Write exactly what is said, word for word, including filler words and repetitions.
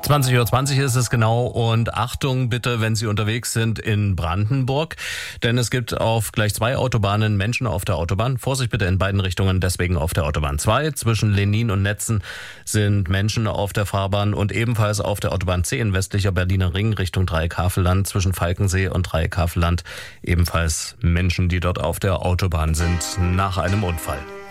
zwanzig Uhr zwanzig ist es genau und Achtung bitte, wenn Sie unterwegs sind in Brandenburg, denn es gibt auf gleich zwei Autobahnen Menschen auf der Autobahn. Vorsicht bitte in beiden Richtungen, deswegen auf der Autobahn zwei. Zwischen Lenin und Netzen sind Menschen auf der Fahrbahn und ebenfalls auf der Autobahn zehn westlicher Berliner Ring Richtung Dreieck-Havelland zwischen Falkensee und Dreieck-Havelland ebenfalls Menschen, die dort auf der Autobahn sind nach einem Unfall.